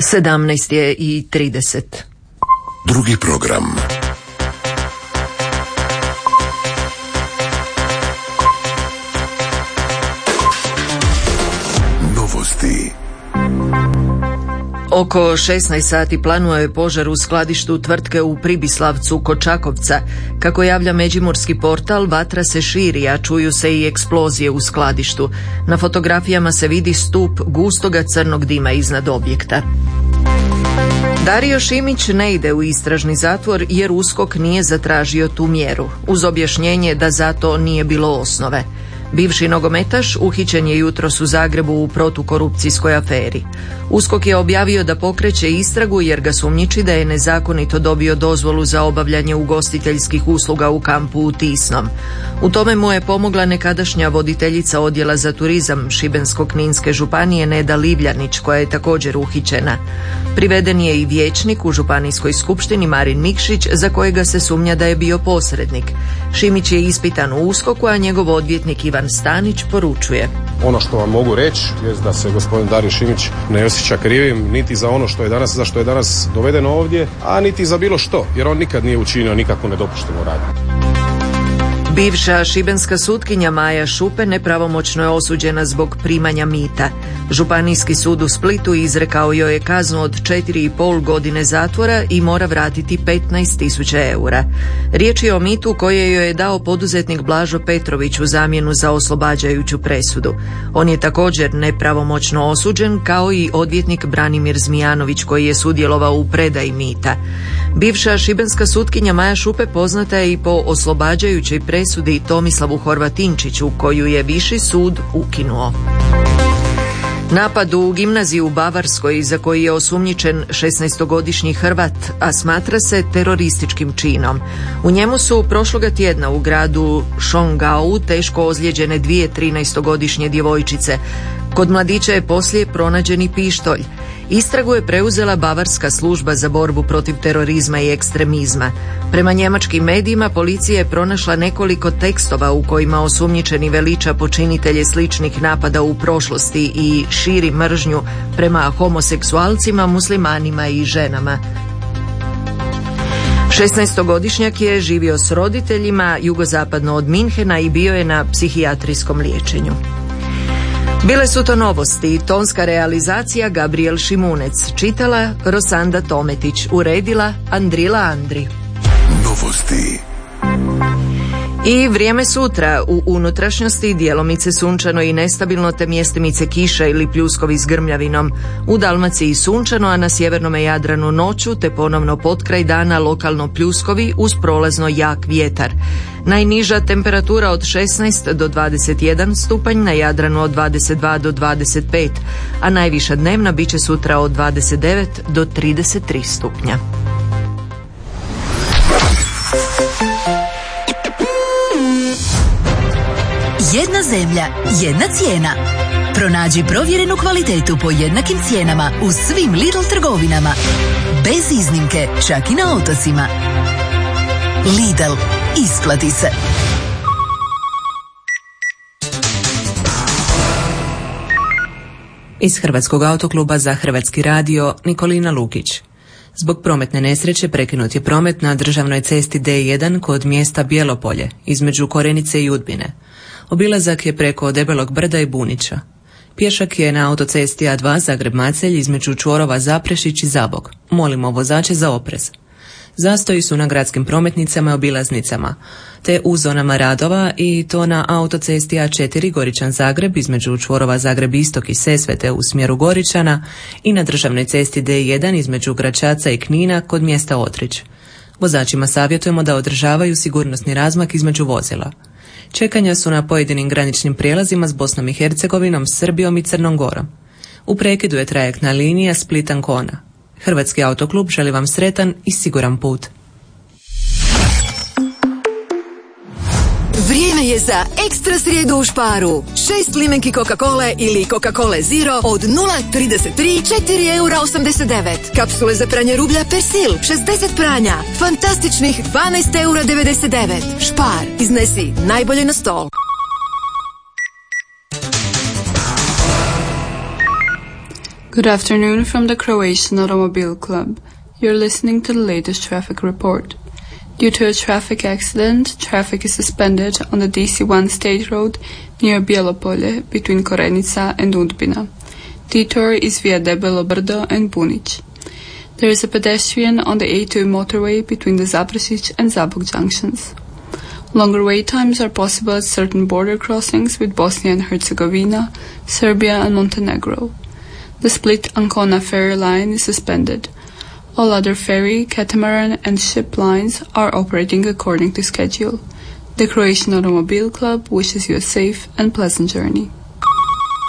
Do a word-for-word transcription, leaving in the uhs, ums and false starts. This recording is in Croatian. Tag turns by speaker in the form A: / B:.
A: sedamnaest je i trideset.
B: Drugi program. Novosti.
A: Oko šesnaest sati planuo je požar u skladištu tvrtke u Pribislavcu kod Čakovca. Kako javlja međimurski portal, vatra se širi, a čuju se i eksplozije u skladištu. Na fotografijama se vidi stup gustoga crnog dima iznad objekta. Dario Šimić ne ide u istražni zatvor jer USKOK nije zatražio tu mjeru, uz objašnjenje da za to nije bilo osnove. Bivši nogometaš uhićen je jutros u Zagrebu u protukorupcijskoj aferi. USKOK je objavio da pokreće istragu jer ga sumnjiči da je nezakonito dobio dozvolu za obavljanje ugostiteljskih usluga u kampu u Tisnom. U tome mu je pomogla nekadašnja voditeljica odjela za turizam Šibensko-kninske županije Neda Livljanić, koja je također uhićena. Priveden je i vijećnik u županijskoj skupštini Marin Mikšić, za kojega se sumnja da je bio posrednik. Šimić je ispitan u USKOK-u, a njegov odvjetnik Ivan Stanić poručuje:
C: ono što vam mogu reći je da se gospodin Dario Šimić ne osjeća krivim niti za ono što je danas, za što je danas doveden ovdje, a niti za bilo što, jer on nikad nije učinio nikakvu nedopuštenu radnju.
A: Bivša šibenska sutkinja Maja Šupe nepravomoćno je osuđena zbog primanja mita. Županijski sud u Splitu izrekao joj je kaznu od četiri i pol godine zatvora i mora vratiti petnaest tisuća eura. Riječ je o mitu koje joj je dao poduzetnik Blažo Petrović u zamjenu za oslobađajuću presudu. On je također nepravomoćno osuđen, kao i odvjetnik Branimir Zmijanović, koji je sudjelovao u predaji mita. Bivša šibenska sutkinja Maja Šupe poznata je i po oslobađajućoj presudi Tomislavu Horvatinčiću, koju je viši sud ukinuo. Napad u gimnaziju u Bavarskoj, za koji je osumnjičen šesnaestogodišnji Hrvat, a smatra se terorističkim činom. U njemu su prošloga tjedna u gradu Šongau teško ozlijeđene dvije trinaestogodišnje djevojčice. Kod mladića je poslije pronađen i pištolj. Istragu je preuzela Bavarska služba za borbu protiv terorizma i ekstremizma. Prema njemačkim medijima policija je pronašla nekoliko tekstova u kojima osumnjičeni veliča počinitelje sličnih napada u prošlosti i širi mržnju prema homoseksualcima, muslimanima i ženama. šesnaestogodišnjak je živio s roditeljima jugozapadno od Minhena i bio je na psihijatrijskom liječenju. Bile su to novosti, tonska realizacija Gabriel Šimunec, čitala Rosanda Tometić, uredila Andrila Andri.
B: Novosti.
A: I vrijeme sutra, u unutrašnjosti djelomice sunčano i nestabilno, te mjestimice kiša ili pljuskovi s grmljavinom. U Dalmaciji sunčano, a na sjevernome Jadranu noću, te ponovno potkraj dana lokalno pljuskovi uz prolazno jak vjetar. Najniža temperatura od šesnaest do dvadeset jedan stupanj, na Jadranu od dvadeset dva do dvadeset pet, a najviša dnevna bit će sutra od dvadeset devet do trideset tri stupnja.
D: Jedna zemlja, jedna cijena. Pronađi provjerenu kvalitetu po jednakim cijenama u svim Lidl trgovinama. Bez iznimke, čak i na otocima. Lidl, isplati se.
E: Iz Hrvatskog autokluba za Hrvatski radio, Nikolina Lukić. Zbog prometne nesreće prekinut je promet na državnoj cesti D jedan kod mjesta Bjelopolje, između Korenice i Udbine. Obilazak je preko Debelog brda i Bunića. Pješak je na autocesti A dva Zagreb-Macelj između čvorova Zaprešić i Zabok. Molimo vozače za oprez. Zastoji su na gradskim prometnicama i obilaznicama, te u zonama radova, i to na autocesti A četiri Goričan-Zagreb između čvorova Zagreb-Istok i Sesvete u smjeru Goričana i na državnoj cesti D jedan između Gračaca i Knina kod mjesta Otrić. Vozačima savjetujemo da održavaju sigurnosni razmak između vozila. Čekanja su na pojedinim graničnim prijelazima s Bosnom i Hercegovinom, Srbijom i Crnom Gorom. U prekidu je trajektna linija Split-Ancona. Hrvatski autoklub želi vam sretan i siguran put.
D: Vrijeme je za ekstra srijedu u Sparu. Šest limenki Coca-Cola ili Coca-Cola Zero od nula zarez trideset tri, četiri eura osamdeset devet. Kapsule za pranje rublja Persil, šezdeset pranja. Fantastičnih dvanaest eura devedeset devet. Spar, iznesi najbolje na stol.
F: Good afternoon from the Croatian Automobile Club. You're listening to the latest traffic report. Due to a traffic accident, traffic is suspended on the D C one State Road near Bijelopolje between Korenica and Udbina. Detour is via Debelo Brdo and Bunić. There is a pedestrian on the A two motorway between the Zaprešić and Zabok junctions. Longer wait times are possible at certain border crossings with Bosnia and Herzegovina, Serbia and Montenegro. The Split Ancona ferry line is suspended. All other ferry, catamaran and ship lines are operating according to schedule. The Croatian Automobile Club wishes you a safe and pleasant journey.